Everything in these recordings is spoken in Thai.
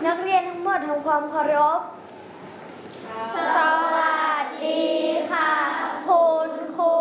นักเรียนทั้งหมดทำความเคารพสวัสดีค่ะคุณครู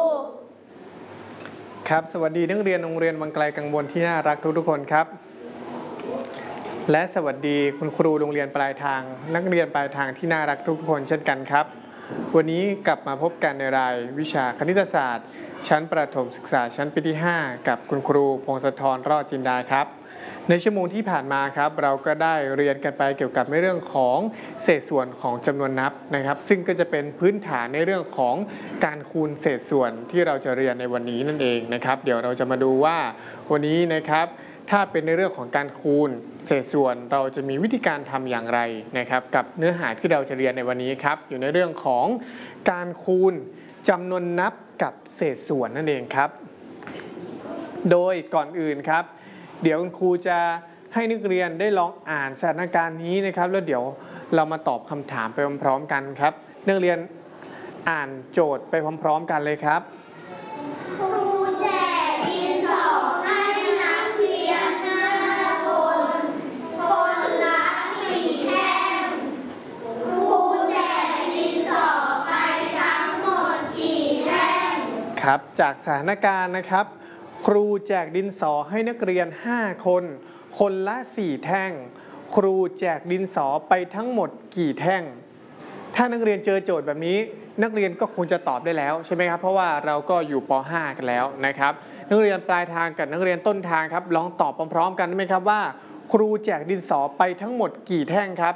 ครับสวัสดีนักเรียนโรงเรียนวังไกลกังวลที่น่ารักทุกคนครับและสวัสดีคุณครูโรงเรียนปลายทางนักเรียนปลายทางที่น่ารักทุกคนเช่นกันครับวันนี้กลับมาพบกันในรายวิชาคณิตศาสตร์ชั้นประถมศึกษาชั้นปีที่5กับคุณครูพงศธรรอดจินดาครับในชั่วโมงที่ผ่านมาครับเราก็ได้เรียนกันไปเกี่ยวกับในเรื่องของเศษส่วนของจำนวนนับนะครับซึ่งก็จะเป็นพื้นฐานในเรื่องของการคูณเศษส่วนที่เราจะเรียนในวันนี้นั่นเองนะครับเดี๋ยวเราจะมาดูว่าวันนี้นะครับถ้าเป็นในเรื่องของการคูณเศษส่วนเราจะมีวิธีการทำอย่างไรนะครับกับเนื้อหาที่เราจะเรียนในวันนี้ครับอยู่ในเรื่องของการคูณจำนวนนับกับเศษส่วนนั่นเองครับโดยก่อนอื่นครับเดี๋ยวคุณครูจะให้นักเรียนได้ลองอ่านสถานการณ์นี้นะครับแล้วเดี๋ยวเรามาตอบคำถามไปพร้อมๆกันครับนักเรียนอ่านโจทย์ไปพร้อมๆกันเลยครับครูแจกดินสอให้นักเรียน5 คนคนละ4 แท่งครูแจกดินสอไปทั้งหมดกี่แท่งครับจากสถานการณ์นะครับครูแจกดินสอให้นักเรียน5 คนคนละ4 แท่งครูแจกดินสอไปทั้งหมดกี่แท่งถ้านักเรียนเจอโจทย์แบบนี้นักเรียนก็คงจะตอบได้แล้วใช่ไหมครับเพราะว่าเราก็อยู่ป .5 กันแล้วนะครับนักเรียนปลายทางกับนักเรียนต้นทางครับลองตอบพร้อมๆกันได้ไหมครับว่าครูแจกดินสอไปทั้งหมดกี่แท่งครับ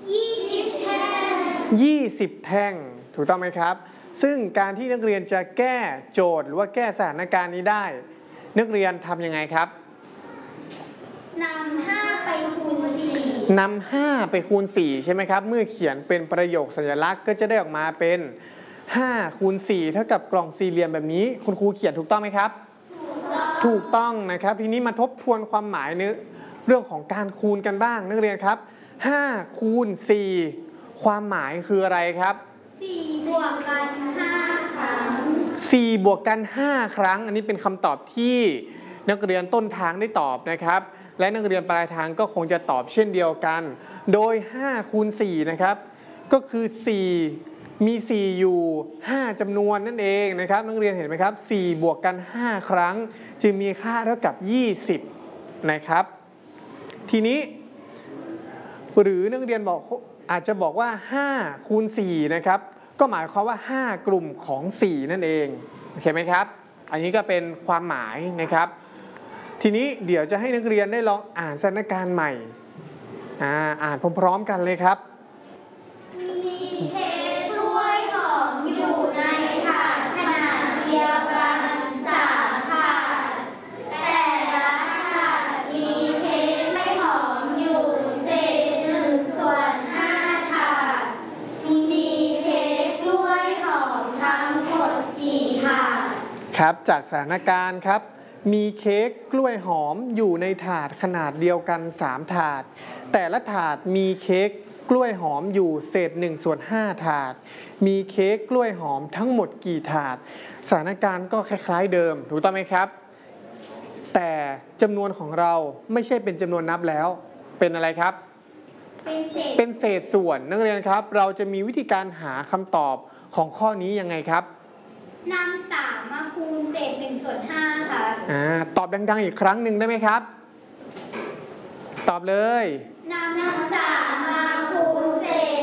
20 แท่ง 20 แท่งถูกต้องไหมครับซึ่งการที่นักเรียนจะแก้โจทย์หรือว่าแก้สถานการณ์นี้ได้นักเรียนทำยังไงครับนำ5ไปคูณ4 นำ5ไปคูณ4ใช่ไหมครับเมื่อเขียนเป็นประโยคสัญลักษณ์ก็จะได้ออกมาเป็น5คูณ4เท่ากับกล่องสี่เหลี่ยมแบบนี้คุณครูเขียนถูกต้องไหมครับถูกต้องนะครับทีนี้มาทบทวนความหมายในเรื่องของการคูณกันบ้างนักเรียนครับ5คูณ4ความหมายคืออะไรครับ 4 บวกกัน5 ครั้ง 4 บวกกัน5 ครั้งอันนี้เป็นคำตอบที่นักเรียนต้นทางได้ตอบนะครับและนักเรียนปลายทางก็คงจะตอบเช่นเดียวกันโดย5คูณ4นะครับก็คือ4มี4อยู่5จำนวนนั่นเองนะครับนักเรียนเห็นไหมครับ4 บวกกัน5 ครั้งจึงมีค่าเท่ากับ20นะครับทีนี้หรือนักเรียนบอกอาจจะบอกว่า5คูณ4นะครับก็หมายความว่า5กลุ่มของ4นั่นเองโอเคไหมครับอันนี้ก็เป็นความหมายนะครับทีนี้เดี๋ยวจะให้นักเรียนได้ลองอ่านสถานการณ์ใหม่อ่านพร้อมๆกันเลยครับมีเค้กกล้วยหอมอยู่ในถาดขนาดเดียวกัน3 ถาดแต่ละถาดมีเค้กกล้วยหอมอยู่เศษ1/5 ถาดมีเค้กกล้วยหอมทั้งหมดกี่ถาดครับจากสถานการณ์ครับมีเค้กกล้วยหอมอยู่ในถาดขนาดเดียวกัน3 ถาดแต่ละถาดมีเค้กกล้วยหอมอยู่เศษ1/5 ถาดมีเค้กกล้วยหอมทั้งหมดกี่ถาดสถานการณ์ก็คล้ายๆเดิมถูกต้องไหมครับแต่จำนวนของเราไม่ใช่เป็นจำนวนนับแล้วเป็นอะไรครับเป็นเศษส่วนนักเรียนครับเราจะมีวิธีการหาคำตอบของข้อนี้ยังไงครับนำ3มาคูณเศษ1/5ค่ะตอบดังๆอีกครั้งหนึ่งได้ไหมครับตอบเลยนำ3มาคูณเศษ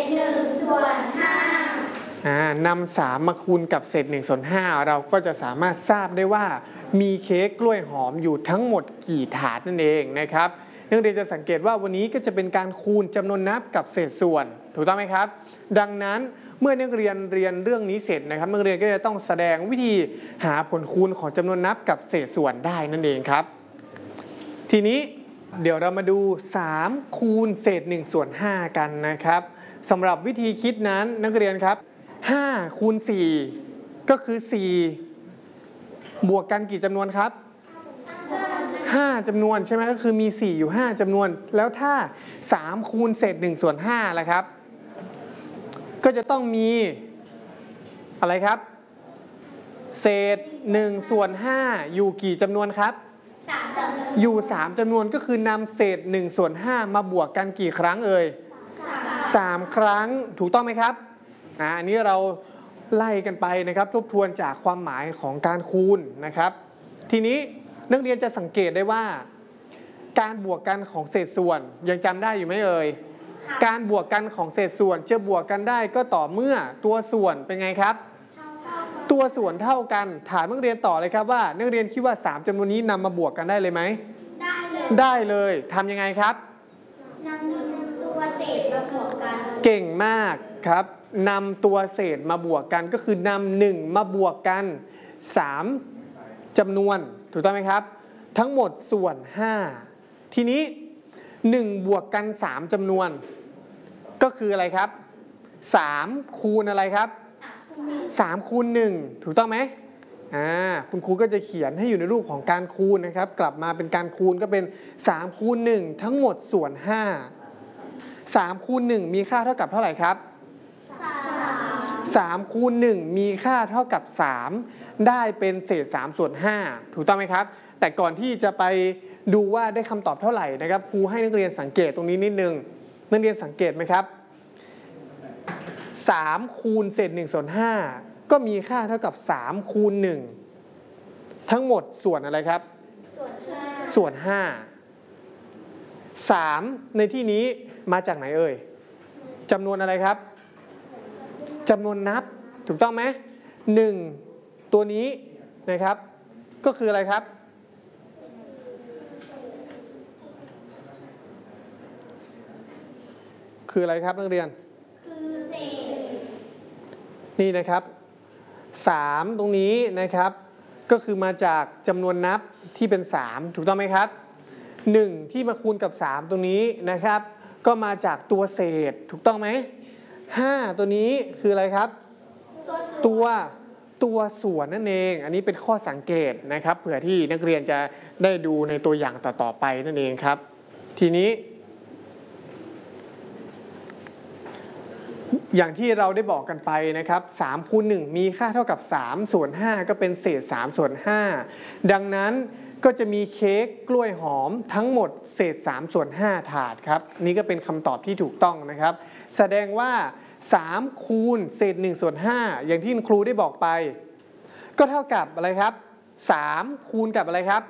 1/5 นำ3มาคูณกับเศษ1/5เราก็จะสามารถทราบได้ว่ามีเค้กกล้วยหอมอยู่ทั้งหมดกี่ถาดนั่นเองนะครับนักเรียนจะสังเกตว่าวันนี้ก็จะเป็นการคูณจำนวนนับกับเศษส่วนถูกต้องไหมครับดังนั้นเมื่อนักเรียนเรียนเรื่องนี้เสร็จนะครับนักเรียนก็จะต้องแสดงวิธีหาผลคูณของจำนวนนับกับเศษส่วนได้นั่นเองครับทีนี้เดี๋ยวเรามาดู3คูณเศษ1/5กันนะครับสำหรับวิธีคิดนั้นนักเรียนครับ5คูณ4ก็คือ4บวกกันกี่จำนวนครับ5จำนวนใช่ไหมก็คือมี4อยู่5จำนวนแล้วถ้า3คูณเศษ1/5ล่ะครับก็จะต้องมีอะไรครับเศษ1/5อยู่กี่จำนวนครับ 3 จำนวนอยู่3จำนวนก็คือนำเศษ1/5มาบวกกันกี่ครั้งเอ่ย3 ครั้งถูกต้องไหมครับอันนี้เราไล่กันไปนะครับทบทวนจากความหมายของการคูณนะครับทีนี้นักเรียนจะสังเกตได้ว่าการบวกกันของเศษส่วนยังจำได้อยู่ไหมเอ่ยการบวกกันของเศษส่วนจะบวกกันได้ก็ต่อเมื่อตัวส่วนเป็นไงครับตัวส่วนเท่ากันถามนักเรียนต่อเลยครับว่านักเรียนคิดว่า3จำนวนนี้นำมาบวกกันได้เลยไหมได้เลยทำยังไงครับนำตัวเศษมาบวกกันเก่งมากครับนำตัวเศษมาบวกกันก็คือนำ1มาบวกกัน3จำนวนถูกต้องไหมครับทั้งหมดส่วน5ทีนี้1บวกกัน3จำนวนก็คืออะไรครับ3คูณอะไรครับ3คูณ1ถูกต้องไหมคุณครูก็จะเขียนให้อยู่ในรูปของการคูณนะครับกลับมาเป็นการคูณก็เป็น3คูณ1ทั้งหมดส่วน5 3คูณ1มีค่าเท่ากับเท่าไหร่ครับ3คูณ1มีค่าเท่ากับ3ได้เป็นเศษ3ส่วน5ถูกต้องไหมครับแต่ก่อนที่จะไปดูว่าได้คำตอบเท่าไหร่นะครับครูให้นักเรียนสังเกตตรงนี้นิดนึงนักเรียนสังเกตไหมครับ3คูณเศษ1/5ก็มีค่าเท่ากับ3คูณ1ทั้งหมดส่วนอะไรครับส่วน5 3ในที่นี้มาจากไหนเอ่ยจำนวนอะไรครับจำนวนนับถูกต้องไหม1ตัวนี้นะครับก็คืออะไรครับคืออะไรครับนักเรียนคือเศษนี่นะครับ3ตรงนี้นะครับก็คือมาจากจำนวนนับที่เป็น3ถูกต้องไหมครับ1ที่มาคูณกับ3ตรงนี้นะครับก็มาจากตัวเศษถูกต้องไหม5ตัวนี้คืออะไรครับตัวส่วนนั่นเองอันนี้เป็นข้อสังเกตนะครับเผื่อที่นักเรียนจะได้ดูในตัวอย่างต่อไปนั่นเองครับทีนี้อย่างที่เราได้บอกกันไปนะครับ3คูณ1มีค่าเท่ากับ3ส่วน5ก็เป็นเศษ3ส่วน5ดังนั้นก็จะมีเค้กกล้วยหอมทั้งหมดเศษ3ส่วน5ถาดครับนี่ก็เป็นคำตอบที่ถูกต้องนะครับแสดงว่า3คูณเศษ1ส่วน5อย่างที่ครูได้บอกไปก็เท่ากับอะไรครับ3คูณกับอะไรครับ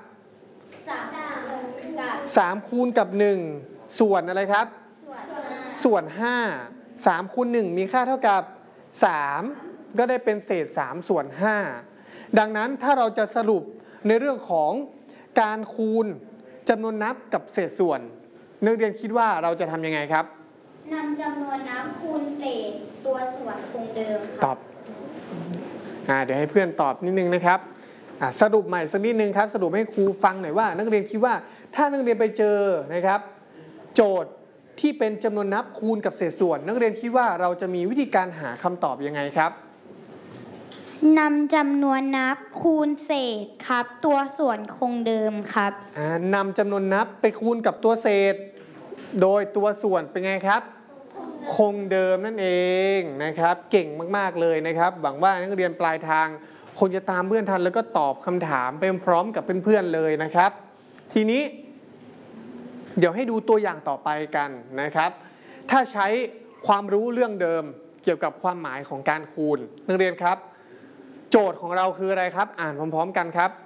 3คูณกับ1ส่วนอะไรครับส่วน5คูณ1มีค่าเท่ากับ3ก็ได้เป็นเศษ3ส่วน5ดังนั้นถ้าเราจะสรุปในเรื่องของการคูณจำนวนนับกับเศษส่วนนักเรียนคิดว่าเราจะทำยังไงครับนำจำนวนนับคูณเศษตัวส่วนคงเดิมตอบเดี๋ยวให้เพื่อนตอบนิดนึงนะครับสรุปใหม่สักนิดนึงครับสรุปให้ครูฟังหน่อยว่านักเรียนคิดว่าถ้านักเรียนไปเจอนะครับโจทย์ที่เป็นจำนวนนับคูณกับเศษส่วนนักเรียนคิดว่าเราจะมีวิธีการหาคำตอบยังไงครับนำจำนวนนับคูณเศษครับตัวส่วนคงเดิมครับนำจำนวนนับไปคูณกับตัวเศษโดยตัวส่วนเป็นไงครับคงเดิมนั่นเองนะครับเก่งมากๆเลยนะครับหวังว่านักเรียนปลายทางคงจะตามเพื่อนทันแล้วก็ตอบคำถามไปพร้อมกับเพื่อนๆเลยนะครับทีนี้เดี๋ยวให้ดูตัวอย่างต่อไปกันนะครับถ้าใช้ความรู้เรื่องเดิมเกี่ยวกับความหมายของการคูณนักเรียนครับโจทย์ของเราคืออะไรครับอ่านพร้อมๆกันครับ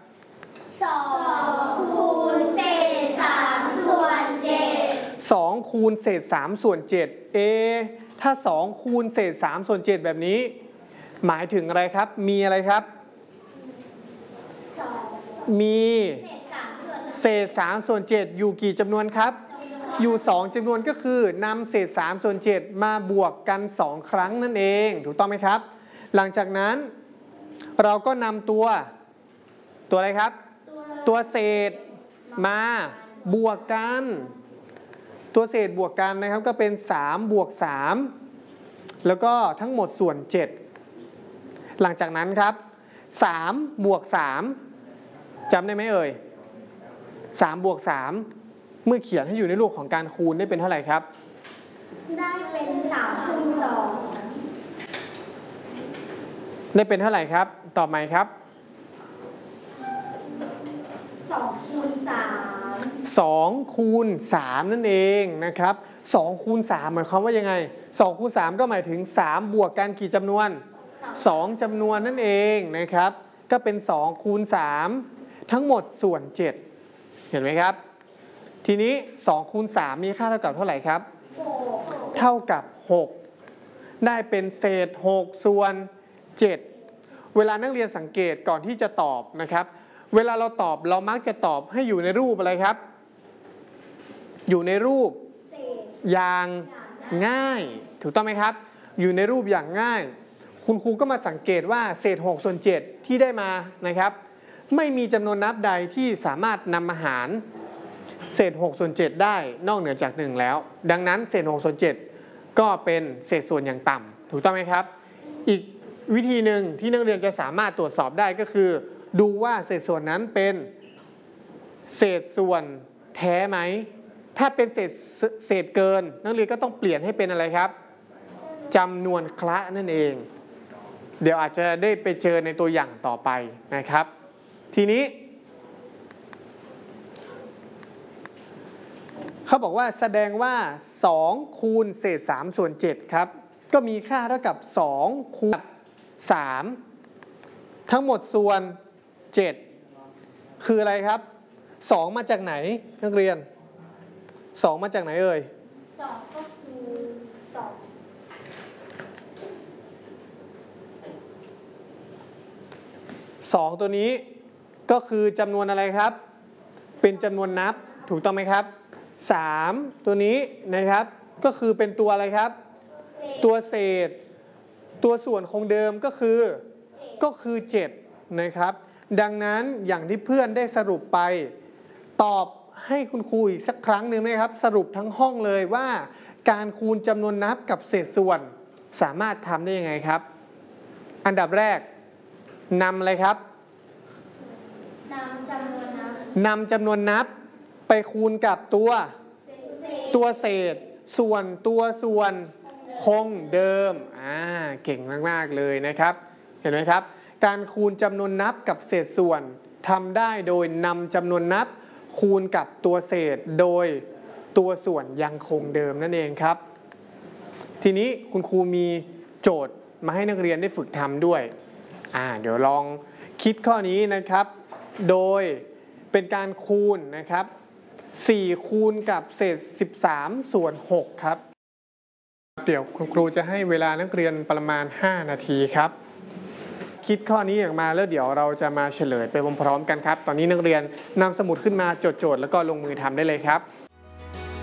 2คูณเศษ3ส่วน7 2คูณเศษ3ส่วน7ถ้า2คูณเศษ3ส่วน7แบบนี้หมายถึงอะไรครับมีอะไรครับมีเศษ3ส่วน7อยู่กี่จำนวนครับอยู่2จำนวนก็คือนำเศษ3ส่วน7มาบวกกัน2ครั้งนั่นเองถูกต้องไหมครับหลังจากนั้นเราก็นำตัวอะไรครับตัวเศษมาบวกกันตัวเศษบวกกันนะครับก็เป็น3บวก3แล้วก็ทั้งหมดส่วน7หลังจากนั้นครับ3บวก3จำได้ไหมเอ่ย3บวก3เมื่อเขียนให้อยู่ในรูปของการคูณได้เป็นเท่าไหร่ครับได้เป็น3คูณ2 ได้เป็นเท่าไหร่ครับตอบใหม่ครับ 2คูณ3 2 คูณ 3 นั่นเองนะครับ2คูณ 3หมายความว่ายังไง2คูณ 3ก็หมายถึง3บวกกันกี่จำนวน2จำนวนนั่นเองนะครับก็เป็น2คูณ 3ทั้งหมดส่วน 7เห็นไหมครับทีนี้2คูณ 3มีค่าเท่ากับเท่าไหร่ครับเท่ากับ6ได้เป็นเศษ6ส่วน7เวลานักเรียนสังเกตก่อนที่จะตอบนะครับเวลาเราตอบเรามักจะตอบให้อยู่ในรูปอะไรครับอยู่ในรูปอย่างง่ายถูกต้องไหมครับอยู่ในรูปอย่างง่ายคุณครูก็มาสังเกตว่าเศษ6ส่วน7ที่ได้มานะครับไม่มีจำนวนนับใดที่สามารถนำมาหารเศษ6ส่วน7ได้นอกเหนือจาก1แล้วดังนั้นเศษ6ส่วน7ก็เป็นเศษส่วนอย่างต่ำถูกต้องไหมครับอีกวิธีหนึ่งที่นักเรียนจะสามารถตรวจสอบได้ก็คือดูว่าเศษส่วนนั้นเป็นเศษส่วนแท้ไหมถ้าเป็นเศษเกินนักเรียนก็ต้องเปลี่ยนให้เป็นอะไรครับจำนวนคละนั่นเองเดี๋ยวอาจจะได้ไปเจอในตัวอย่างต่อไปนะครับทีนี้เขาบอกว่าแสดงว่า2คูณเศษ3ส่วน7ครับก็มีค่าเท่ากับ2คูณ3ทั้งหมดส่วน7คืออะไรครับ2มาจากไหนนักเรียน2มาจากไหนเอ่ย 2ก็คือ 2ตัวนี้ก็คือจำนวนอะไรครับเป็นจำนวนนับถูกต้องไหมครับ3ตัวนี้นะครับก็คือเป็นตัวอะไรครับตัวเศษตัวส่วนคงเดิมก็คือ7นะครับดังนั้นอย่างที่เพื่อนได้สรุปไปตอบให้คุณครูอีกสักครั้งหนึ่งนะครับสรุปทั้งห้องเลยว่าการคูณจำนวนนับกับเศษส่วนสามารถทำได้ยังไงครับอันดับแรกนำอะไรครับนำจำนวนนับไปคูณกับตัวเศษส่วนตัวส่วนคงเดิมเก่งมากๆเลยนะครับเห็นไหมครับการคูณจำนวนนับกับเศษส่วนทำได้โดยนำจำนวนนับคูณกับตัวเศษโดยตัวส่วนยังคงเดิมนั่นเองครับทีนี้คุณครูมีโจทย์มาให้นักเรียนได้ฝึกทำด้วยเดี๋ยวลองคิดข้อนี้นะครับโดยเป็นการคูณนะครับ4คูณกับเศษ13ส่วน6ครับเดี๋ยวคุณครูจะให้เวลานักเรียนประมาณ5นาทีครับคิดข้อนี้ออกมาแล้วเดี๋ยวเราจะมาเฉลยไปพร้อมๆกันครับตอนนี้นักเรียนนำสมุดขึ้นมาจดโจทย์แล้วก็ลงมือทำได้เลยครับ